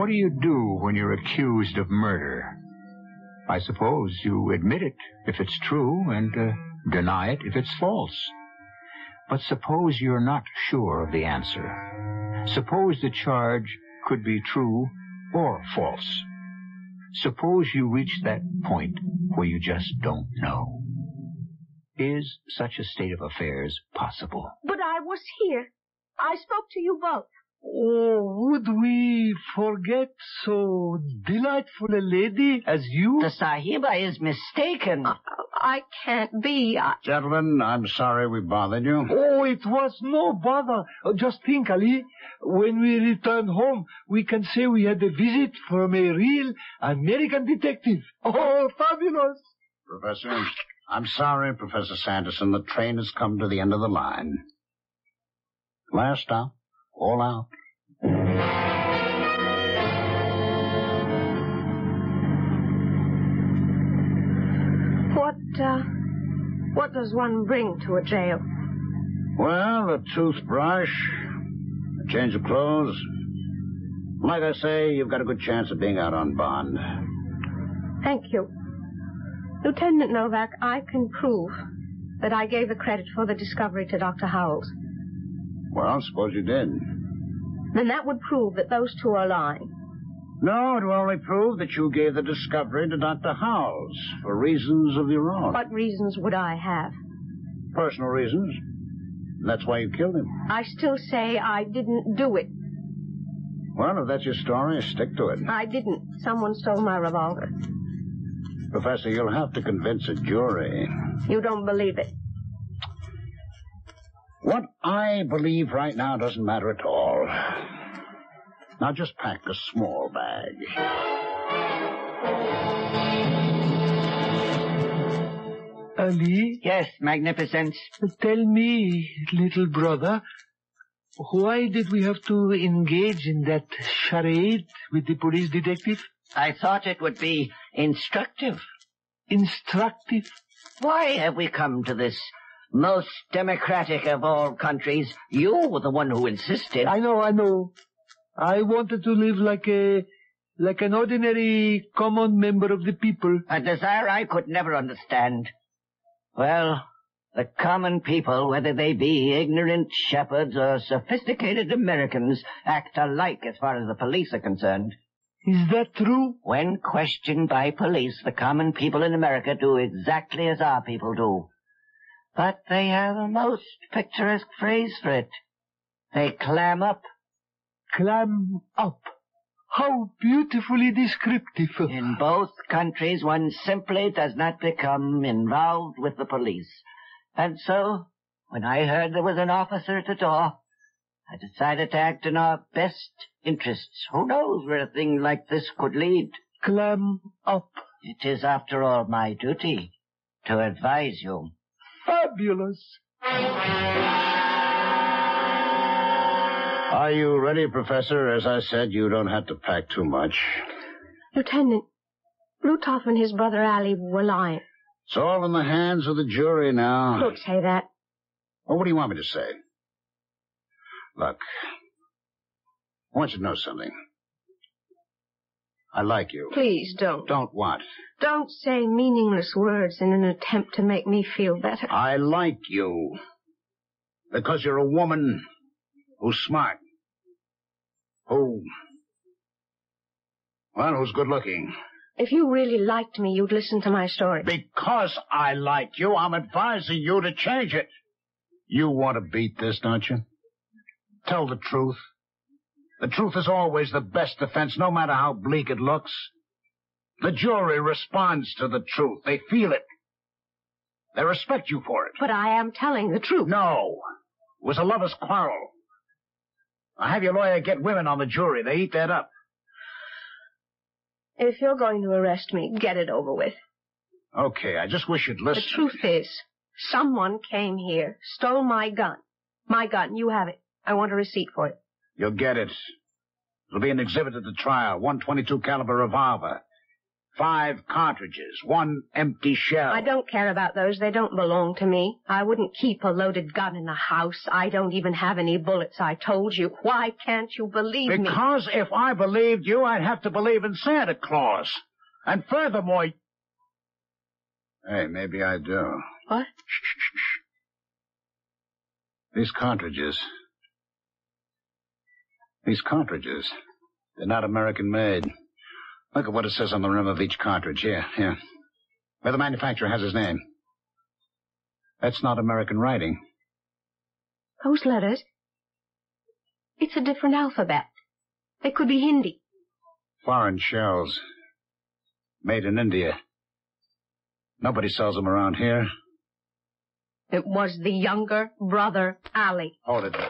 What do you do when you're accused of murder? I suppose you admit it if it's true and deny it if it's false. But suppose you're not sure of the answer. Suppose the charge could be true or false. Suppose you reach that point where you just don't know. Is such a state of affairs possible? But I was here. I spoke to you both. Oh, would we forget so delightful a lady as you? The Sahiba is mistaken. I can't be. Gentlemen, I'm sorry we bothered you. Oh, it was no bother. Just think, Ali. When we return home, we can say we had a visit from a real American detective. Oh, fabulous. Professor, I'm sorry, Professor Sanderson. The train has come to the end of the line. Last stop. All out. What does one bring to a jail? Well, a toothbrush, a change of clothes. Like I say, you've got a good chance of being out on bond. Thank you. Lieutenant Novak, I can prove that I gave the credit for the discovery to Dr. Howells. Well, suppose you did. Then that would prove that those two are lying. No, it will only prove that you gave the discovery to Dr. Howells for reasons of your own. What reasons would I have? Personal reasons. That's why you killed him. I still say I didn't do it. Well, if that's your story, stick to it. I didn't. Someone stole my revolver. Professor, you'll have to convince a jury. You don't believe it. What I believe right now doesn't matter at all. Now just pack a small bag. Ali? Yes, Magnificence. Tell me, little brother, why did we have to engage in that charade with the police detective? I thought it would be instructive. Instructive? Why have we come to this most democratic of all countries? You were the one who insisted. I know. I wanted to live like an ordinary common member of the people. A desire I could never understand. Well, the common people, whether they be ignorant shepherds or sophisticated Americans, act alike as far as the police are concerned. Is that true? When questioned by police, the common people in America do exactly as our people do. But they have a most picturesque phrase for it. They clam up. Clam up. How beautifully descriptive. In both countries, one simply does not become involved with the police. And so, when I heard there was an officer at the door, I decided to act in our best interests. Who knows where a thing like this could lead? Clam up. It is, after all, my duty to advise you. Fabulous. Are you ready, Professor? As I said, you don't have to pack too much. Lieutenant, Lutov and his brother Ali were lying. It's all in the hands of the jury now. Don't say that. Well, what do you want me to say? Look, I want you to know something. I like you. Please don't. Don't what? Don't say meaningless words in an attempt to make me feel better. I like you. Because you're a woman who's smart. Who's good looking. If you really liked me, you'd listen to my story. Because I like you, I'm advising you to change it. You want to beat this, don't you? Tell the truth. The truth is always the best defense, no matter how bleak it looks. The jury responds to the truth. They feel it. They respect you for it. But I am telling the truth. No. It was a lover's quarrel. I have your lawyer get women on the jury. They eat that up. If you're going to arrest me, get it over with. Okay, I just wish you'd listen. The truth is, someone came here, stole my gun. My gun, you have it. I want a receipt for it. You'll get it. It'll be an exhibit at the trial. .122 caliber revolver. 5 cartridges, 1 empty shell. I don't care about those. They don't belong to me. I wouldn't keep a loaded gun in the house. I don't even have any bullets, I told you. Why can't you believe me? Because if I believed you, I'd have to believe in Santa Claus. And furthermore... Hey, maybe I do. What? Shh. These cartridges, they're not American-made. Look at what it says on the rim of each cartridge. Here. Where the manufacturer has his name. That's not American writing. Those letters? It's a different alphabet. They could be Hindi. Foreign shells. Made in India. Nobody sells them around here. It was the younger brother, Ali. Hold it.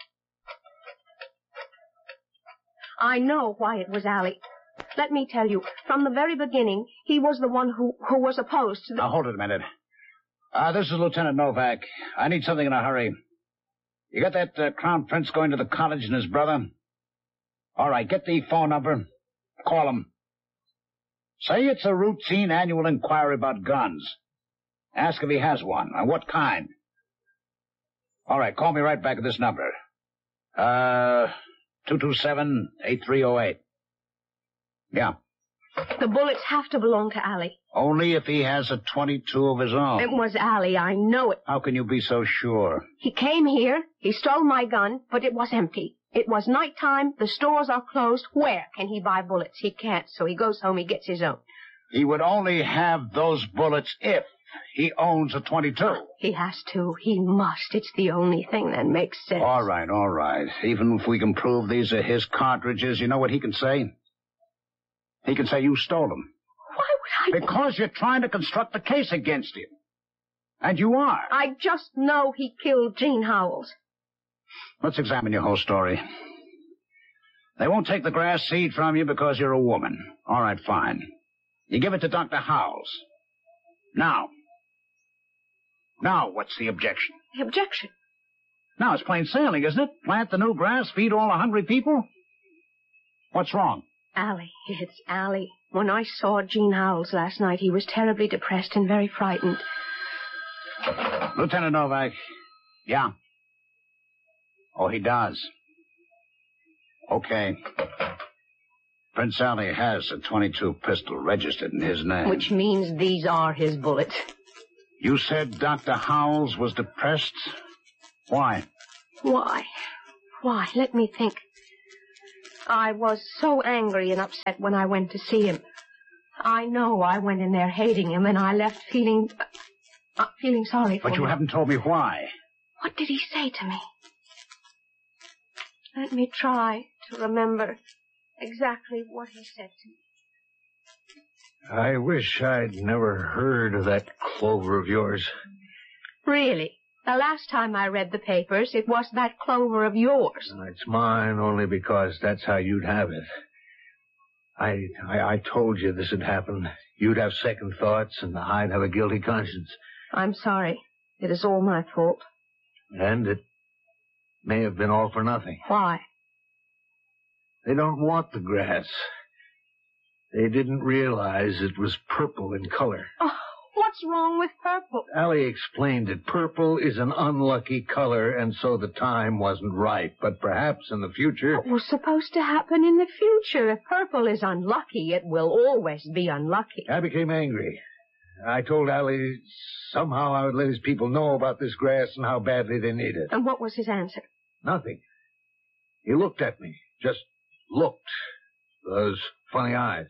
I know why it was Ali. Let me tell you, from the very beginning, he was the one who was opposed to the... Now, hold it a minute. This is Lieutenant Novak. I need something in a hurry. You got that Crown Prince going to the college and his brother? All right, get the phone number. Call him. Say it's a routine annual inquiry about guns. Ask if he has one, and what kind. All right, call me right back at this number. 227-8308. Yeah. The bullets have to belong to Ali. Only if he has a .22 of his own. It was Ali, I know it. How can you be so sure? He came here, he stole my gun, but it was empty. It was nighttime, the stores are closed. Where can he buy bullets? He can't, so he goes home, he gets his own. He would only have those bullets if he owns a .22. He has to. He must. It's the only thing that makes sense. All right. Even if we can prove these are his cartridges, you know what he can say? He can say you stole them. Why would I? Because you're trying to construct a case against him. And you are. I just know he killed Jean Howells. Let's examine your whole story. They won't take the grass seed from you because you're a woman. All right, fine. You give it to Dr. Howells. Now, what's the objection? The objection? Now, it's plain sailing, isn't it? Plant the new grass, feed all the hungry people? What's wrong? Ali. It's Ali. When I saw Jean Howells last night, he was terribly depressed and very frightened. Lieutenant Novak. Yeah. Oh, he does. Okay. Prince Ali has a .22 pistol registered in his name. Which means these are his bullets. You said Dr. Howells was depressed? Why? Why? Let me think. I was so angry and upset when I went to see him. I know I went in there hating him, and I left feeling sorry for him. But you haven't told me why. What did he say to me? Let me try to remember exactly what he said to me. I wish I'd never heard of that Clover of yours. Really? The last time I read the papers, it was that Clover of yours. It's mine only because that's how you'd have it. I told you this would happen. You'd have second thoughts, and I'd have a guilty conscience. I'm sorry. It is all my fault. And it may have been all for nothing. Why? They don't want the grass. They didn't realize it was purple in color. Oh, what's wrong with purple? Ali explained that purple is an unlucky color, and so the time wasn't right. But perhaps in the future... What was supposed to happen in the future? If purple is unlucky, it will always be unlucky. I became angry. I told Ali somehow I would let his people know about this grass and how badly they need it. And what was his answer? Nothing. He looked at me. Just looked. Those funny eyes.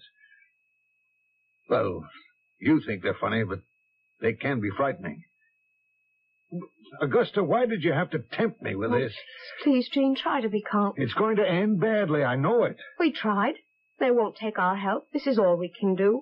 Well, you think they're funny, but they can be frightening. Augusta, why did you have to tempt me with this? Please, Jean, try to be calm. It's going to end badly, I know it. We tried. They won't take our help. This is all we can do.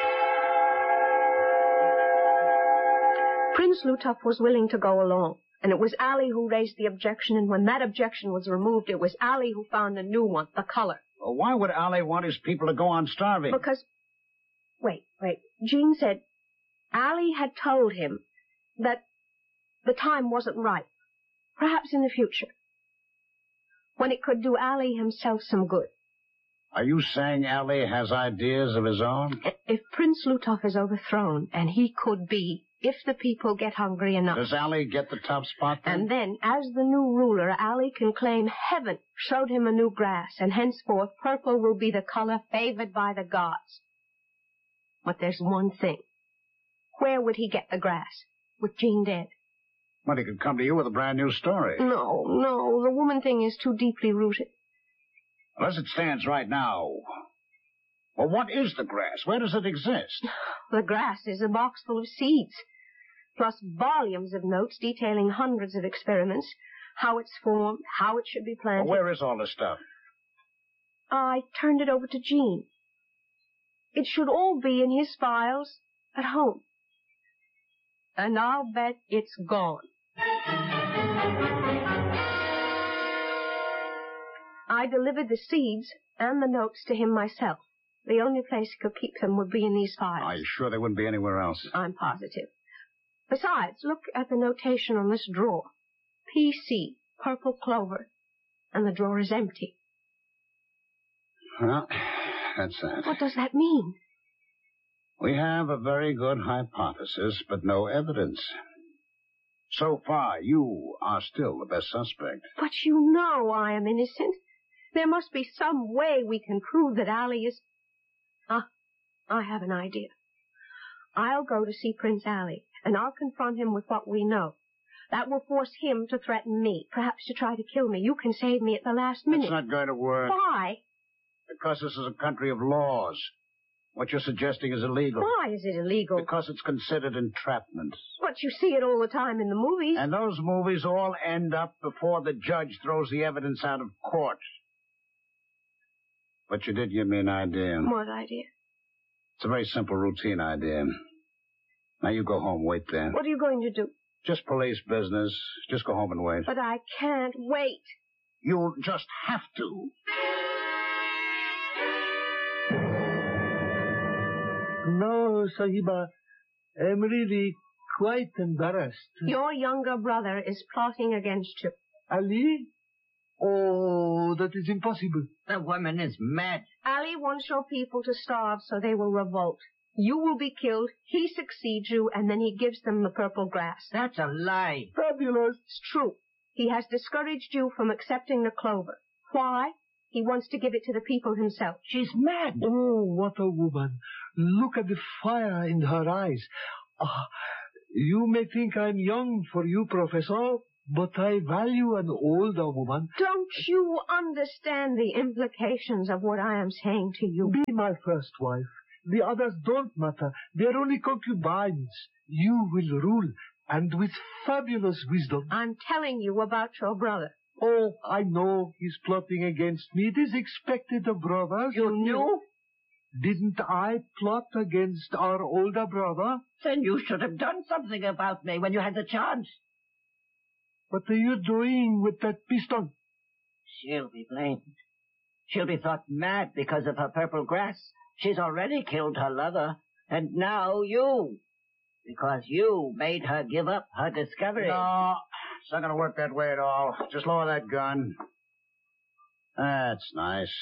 Prince Lutov was willing to go along, and it was Ali who raised the objection, and when that objection was removed, it was Ali who found a new one, the color. Well, why would Ali want his people to go on starving? Because... Wait. Jean said Ali had told him that the time wasn't right. Perhaps in the future, when it could do Ali himself some good. Are you saying Ali has ideas of his own? If Prince Lutov is overthrown, and he could be, if the people get hungry enough... Does Ali get the top spot then? And then, as the new ruler, Ali can claim heaven showed him a new grass, and henceforth purple will be the color favored by the gods. But there's one thing. Where would he get the grass? With Jean dead? Well, he could come to you with a brand new story. No, the woman thing is too deeply rooted. Well, as it stands right now, well, what is the grass? Where does it exist? The grass is a box full of seeds, plus volumes of notes detailing hundreds of experiments, how it's formed, how it should be planted. Well, where is all this stuff? I turned it over to Jean. It should all be in his files at home. And I'll bet it's gone. I delivered the seeds and the notes to him myself. The only place he could keep them would be in these files. Are you sure they wouldn't be anywhere else? I'm positive. Besides, look at the notation on this drawer. PC, purple clover, and the drawer is empty. Well, that's that. What does that mean? We have a very good hypothesis, but no evidence. So far, you are still the best suspect. But you know I am innocent. There must be some way we can prove that Ali is... I have an idea. I'll go to see Prince Ali, and I'll confront him with what we know. That will force him to threaten me, perhaps to try to kill me. You can save me at the last minute. It's not going to work. Why? Because this is a country of laws. What you're suggesting is illegal. Why is it illegal? Because it's considered entrapment. But you see it all the time in the movies. And those movies all end up before the judge throws the evidence out of court. But you did give me an idea. What idea? It's a very simple routine idea. Now you go home, wait there. What are you going to do? Just police business. Just go home and wait. But I can't wait. You'll just have to. No, Sahiba, I'm really quite embarrassed. Your younger brother is plotting against you. Ali? Oh, that is impossible. The woman is mad. Ali wants your people to starve so they will revolt. You will be killed, he succeeds you, and then he gives them the purple grass. That's a lie. Fabulous. It's true. He has discouraged you from accepting the clover. Why? He wants to give it to the people himself. She's mad. Oh, what a woman. Look at the fire in her eyes. You may think I'm young for you, Professor, but I value an older woman. Don't you understand the implications of what I am saying to you? Be my first wife. The others don't matter. They're only concubines. You will rule, and with fabulous wisdom. I'm telling you about your brother. Oh, I know he's plotting against me. It is expected of brothers. You knew? Didn't I plot against our older brother? Then you should have done something about me when you had the chance. What are you doing with that pistol? She'll be blamed. She'll be thought mad because of her purple grass. She's already killed her lover. And now you. Because you made her give up her discovery. No, it's not going to work that way at all. Just lower that gun. That's nice.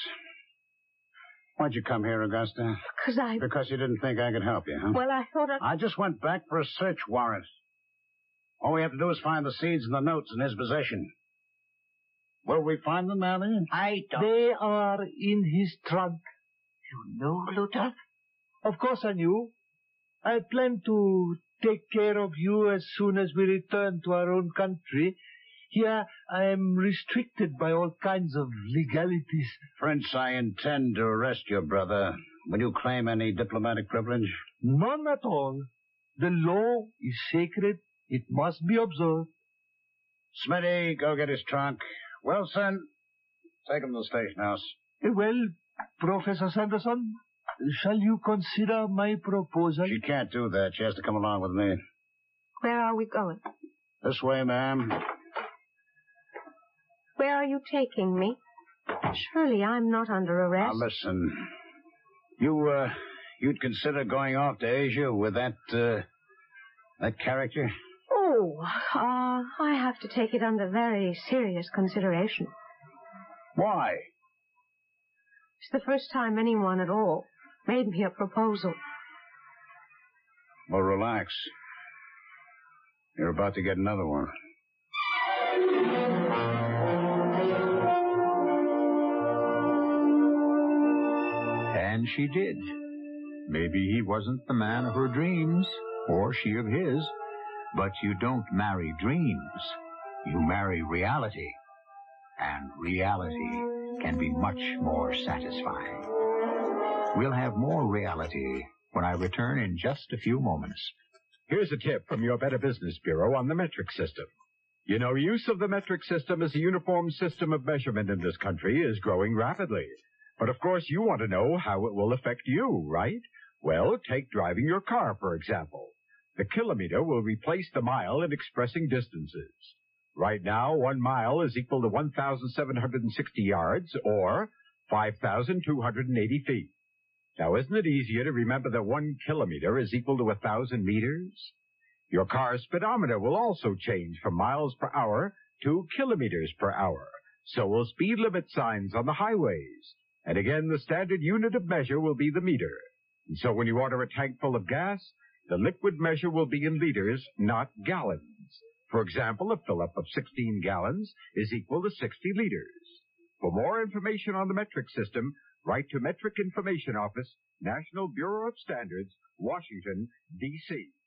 Why'd you come here, Augusta? Because you didn't think I could help you, huh? Well, I thought I just went back for a search warrant. All we have to do is find the seeds and the notes in his possession. Will we find them, Ali? I don't. They are in his trunk. You know, Luther? Of course I knew. I planned to take care of you as soon as we return to our own country. Here I am restricted by all kinds of legalities. Prince, I intend to arrest your brother. Will you claim any diplomatic privilege? None at all. The law is sacred. It must be observed. Smitty, go get his trunk. Wilson, take him to the station house. Well, Professor Sanderson, shall you consider my proposal? She can't do that. She has to come along with me. Where are we going? This way, ma'am. Where are you taking me? Surely I'm not under arrest. Now, listen. You'd consider going off to Asia with that character? Oh, I have to take it under very serious consideration. Why? It's the first time anyone at all made me a proposal. Well, relax. You're about to get another one. And she did. Maybe he wasn't the man of her dreams, or she of his, but you don't marry dreams. You marry reality. And reality can be much more satisfying. We'll have more reality when I return in just a few moments. Here's a tip from your Better Business Bureau on the metric system. You know, use of the metric system as a uniform system of measurement in this country is growing rapidly. But of course you want to know how it will affect you, right? Well, take driving your car, for example. The kilometer will replace the mile in expressing distances. Right now, 1 mile is equal to 1,760 yards, or 5,280 feet. Now, isn't it easier to remember that 1 kilometer is equal to 1,000 meters? Your car's speedometer will also change from miles per hour to kilometers per hour. So will speed limit signs on the highways. And again, the standard unit of measure will be the meter. And so when you order a tank full of gas, the liquid measure will be in liters, not gallons. For example, a fill-up of 16 gallons is equal to 60 liters. For more information on the metric system, write to Metric Information Office, National Bureau of Standards, Washington, D.C.